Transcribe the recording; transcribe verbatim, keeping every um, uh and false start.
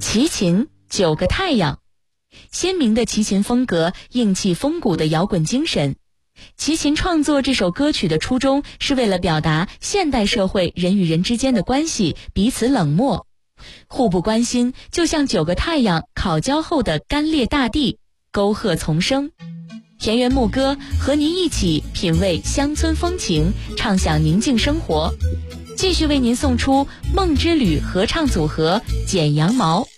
齐秦，九个太阳。鲜明的齐秦风格，硬气风骨的摇滚精神。齐秦创作这首歌曲的初衷是为了表达现代社会人与人之间的关系彼此冷漠，互不关心，就像九个太阳烤焦后的干裂大地，沟壑丛生。田园牧歌和您一起品味乡村风情，畅享宁静生活。继续为您送出梦之旅合唱组合剪羊毛。